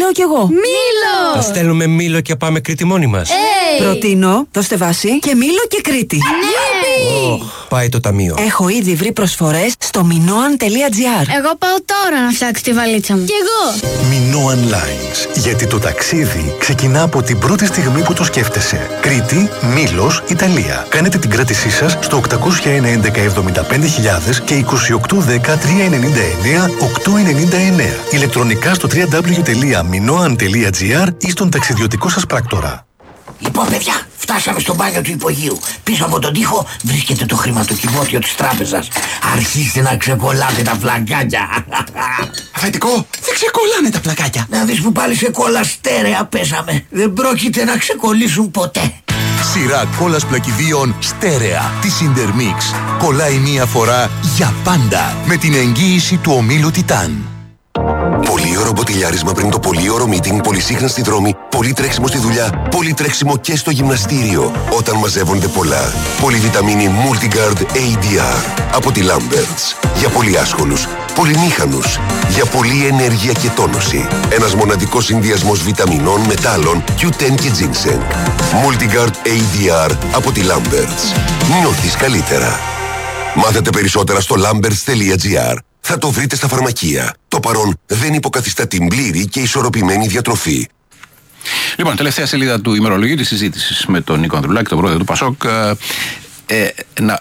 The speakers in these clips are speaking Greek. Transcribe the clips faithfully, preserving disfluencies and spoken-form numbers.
ρωτάω κι εγώ. Μήλο! Θα στέλνουμε Μήλο και πάμε Κρήτη μόνοι μας. Hey. Προτείνω, δώστε βάση και Μήλο και Κρήτη. Ναι! Oh, πάει το ταμείο. Έχω ήδη βρει προσφορές στο minoan τελεία gr. Εγώ πάω τώρα να φτιάξω τη βαλίτσα μου. Κι εγώ! Minoan Lines. Γιατί το ταξίδι ξεκινά από την πρώτη στιγμή που το σκέφτεσαι. Κρήτη, Μήλος, Ιταλία. Κάνετε την κράτησή σας στο οκτακόσια ένα έντεκα εβδομήντα πέντε χιλιάδες και είκοσι οκτώ δέκα τριακόσια ενενήντα εννέα οκτακόσια ενενήντα εννέα. Ηλεκτρονικά στο double-u double-u double-u τελεία minoan τελεία gr ή στον ταξιδιωτικό σας πράκτορα. Λοιπόν, παιδιά, φτάσαμε στο μπάνιο του υπογείου. Πίσω από τον τοίχο βρίσκεται το χρηματοκιβώτιο της τράπεζας. Αρχίστε να ξεκολλάτε τα πλακάκια. Αφεντικό, δεν ξεκολλάνε τα πλακάκια. Να δεις που πάλι σε κόλλα στέρεα πέσαμε. Δεν πρόκειται να ξεκολλήσουν ποτέ. Σειρά κόλλας πλακιδίων στέρεα της Intermix. Κολλάει μία φορά για πάντα με την εγγύηση του ομίλου Τιτάν. Πολύωρο μποτιλιάρισμα πριν το πολύωρο meeting, πολυσύχνα στη δρόμη, πολύ τρέξιμο στη δουλειά, πολύ τρέξιμο και στο γυμναστήριο. Όταν μαζεύονται πολλά. Πολυβιταμίνη Multigard έι ντι αρ από τη Lamberts. Για πολύ άσχολους, πολυμήχανους. Για πολλή ενέργεια και τόνωση. Ένας μοναδικός συνδυασμός βιταμινών, μετάλλων, κιου τεν και ginseng. Multigard έι ντι αρ από τη Lamberts. Νιώθεις καλύτερα. Μάθετε περισσότερα στο lamberts τελεία gr. Θα το βρείτε στα φαρμακεία. Το παρόν δεν υποκαθιστά την πλήρη και ισορροπημένη διατροφή. Λοιπόν, τελευταία σελίδα του ημερολογίου της συζήτησης με τον Νίκο Ανδρουλάκη, τον πρόεδρο του Πασόκ. Ε, ε, να,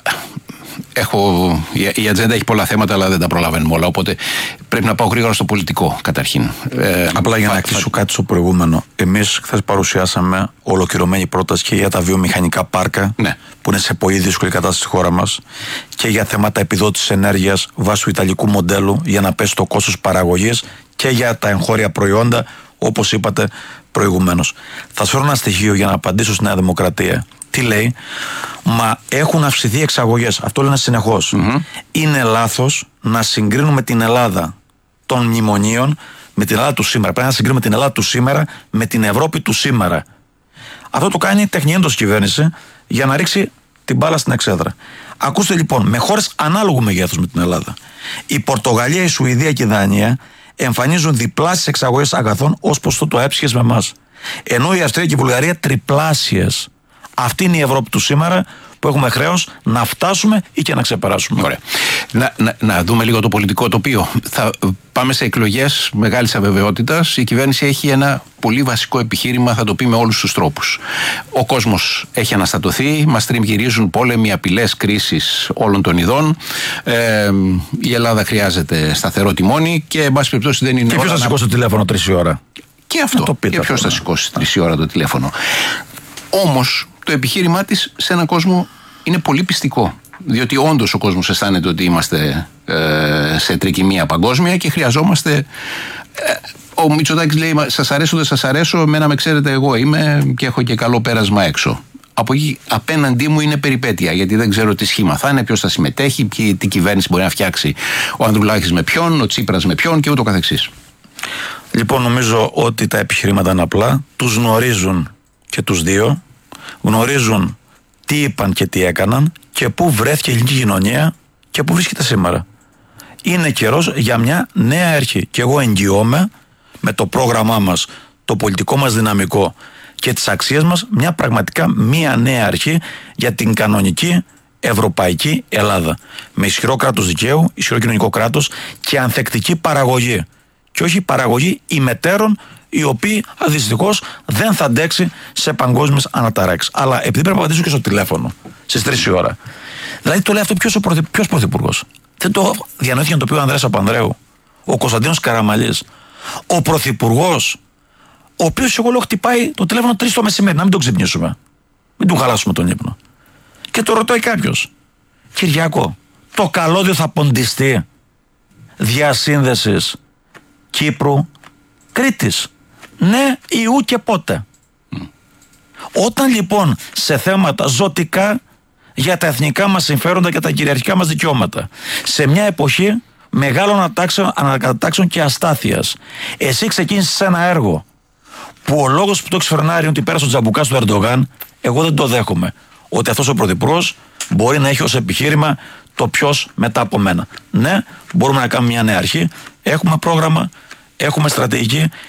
έχω, η, η ατζέντα έχει πολλά θέματα, αλλά δεν τα προλαβαίνουμε όλα. Οπότε πρέπει να πάω γρήγορα στο πολιτικό, καταρχήν. Ε, Απλά για φα, να κλείσω φα... κάτι στο προηγούμενο. Εμείς χθες παρουσιάσαμε ολοκληρωμένη πρόταση και για τα βιομηχανικά πάρκα, ναι, που είναι σε πολύ δύσκολη κατάσταση στη χώρα μας, και για θέματα επιδότησης ενέργειας βάσει του ιταλικού μοντέλου για να πέσει το κόστος παραγωγής, και για τα εγχώρια προϊόντα, όπως είπατε προηγουμένως. Θα σας φέρω ένα στοιχείο για να απαντήσω στη Νέα Δημοκρατία. Τι λέει? Μα έχουν αυξηθεί εξαγωγές. Αυτό λένε συνεχώς. Mm-hmm. Είναι λάθος να συγκρίνουμε την Ελλάδα των μνημονίων με την Ελλάδα του σήμερα. Πρέπει να συγκρίνουμε την Ελλάδα του σήμερα με την Ευρώπη του σήμερα. Αυτό το κάνει τεχνιέντος κυβέρνηση για να ρίξει την μπάλα στην εξέδρα. Ακούστε λοιπόν, με χώρες ανάλογου μεγέθους με την Ελλάδα, η Πορτογαλία, η Σουηδία και η Δανία εμφανίζουν διπλάσιες εξαγωγές αγαθών ως ποσοστό του ΑΕΠ σχέση με εμάς. Ενώ η Αυστρία και η Βουλγαρία τριπλάσιες. Αυτή είναι η Ευρώπη του σήμερα που έχουμε χρέος να φτάσουμε ή και να ξεπεράσουμε. Ωραία. Να, να, να δούμε λίγο το πολιτικό τοπίο. Θα πάμε σε εκλογές μεγάλης αβεβαιότητας. Η κυβέρνηση έχει ένα πολύ βασικό επιχείρημα, θα το πει με όλους τους τρόπους. Ο κόσμος έχει αναστατωθεί, μας τριμγυρίζουν πόλεμοι, απειλές, κρίσεις όλων των ειδών. Ε, η Ελλάδα χρειάζεται σταθερό τιμόνι και, εν πάση περιπτώσει, δεν είναι. Και ποιος θα σηκώσει το τηλέφωνο τρεις η ώρα? Και αυτό. Το και ποιος θα σηκώσει τρεις η ώρα το τηλέφωνο. Όμως το επιχείρημά της σε έναν κόσμο είναι πολύ πιστικό. Διότι όντως ο κόσμος αισθάνεται ότι είμαστε ε, σε τρικυμία παγκόσμια και χρειαζόμαστε. Ε, ο Μητσοτάκης λέει: σας αρέσω, δεν σας αρέσω, εμένα με ξέρετε, εγώ είμαι και έχω και καλό πέρασμα έξω. Από εκεί απέναντί μου είναι περιπέτεια, γιατί δεν ξέρω τι σχήμα θα είναι, ποιος θα συμμετέχει, ποιο, τι κυβέρνηση μπορεί να φτιάξει ο Ανδρουλάκης με ποιον, ο Τσίπρας με ποιον και ούτω καθεξής. Λοιπόν, νομίζω ότι τα επιχειρήματα είναι απλά. Τους γνωρίζουν και τους δύο. Γνωρίζουν τι είπαν και τι έκαναν και πού βρέθηκε η ελληνική κοινωνία και πού βρίσκεται σήμερα. Είναι καιρός για μια νέα αρχή. Και εγώ εγγυώμαι με το πρόγραμμά μας, το πολιτικό μας δυναμικό και τις αξίες μας, μια πραγματικά μια νέα αρχή για την κανονική ευρωπαϊκή Ελλάδα. Με ισχυρό κράτος δικαίου, ισχυρό κοινωνικό κράτος και ανθεκτική παραγωγή. Και όχι παραγωγή ημετέρων, οι οποίοι δυστυχώς δεν θα αντέξει σε παγκόσμιες αναταράξεις. Αλλά επειδή πρέπει να απαντήσω και στο τηλέφωνο στις τρεις η ώρα. Δηλαδή το λέει αυτό ποιος, πρωθυ, ποιος πρωθυπουργός? Δεν το διανοήθηκε να το πει ο Ανδρέας Παπανδρέου, ο Κωνσταντίνος Καραμανλής, ο πρωθυπουργός, ο οποίος, εγώ λέω, χτυπάει το τηλέφωνο τρεις το μεσημέρι, να μην τον ξυπνήσουμε, μην του χαλάσουμε τον ύπνο. Και το ρωτάει κάποιος: Κυριάκο, το καλώδιο θα ποντιστεί διασύνδεσης Κύπρου Κρήτης? Ναι ή ου και πότε? Mm. Όταν λοιπόν σε θέματα ζωτικά για τα εθνικά μας συμφέροντα και τα κυριαρχικά μας δικαιώματα, σε μια εποχή μεγάλων ανακατατάξεων και αστάθειας, εσύ ξεκίνησες ένα έργο που ο λόγος που το εξφερνάρει είναι ότι πέρασε ο τζαμπουκάς του Ερντογάν, εγώ δεν το δέχομαι. Ότι αυτός ο πρωθυπουργός μπορεί να έχει ως επιχείρημα το ποιος μετά από μένα. Ναι, μπορούμε να κάνουμε μια νέα αρχή, έχουμε πρόγραμμα, έχουμε στρατηγική